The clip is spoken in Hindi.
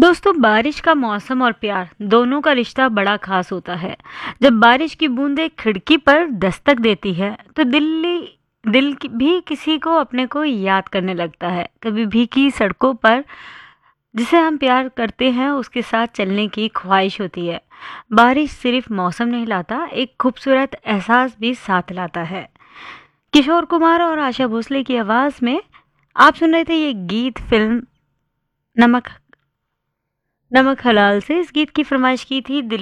दोस्तों, बारिश का मौसम और प्यार दोनों का रिश्ता बड़ा खास होता है। जब बारिश की बूंदें खिड़की पर दस्तक देती है तो भी किसी को अपने को याद करने लगता है। कभी भीगी सड़कों पर जिसे हम प्यार करते हैं उसके साथ चलने की ख्वाहिश होती है। बारिश सिर्फ मौसम नहीं लाता, एक खूबसूरत एहसास भी साथ लाता है। किशोर कुमार और आशा भोसले की आवाज में आप सुन रहे थे ये गीत फिल्म नमक नमक हलाल से। इस गीत की फरमाइश की थी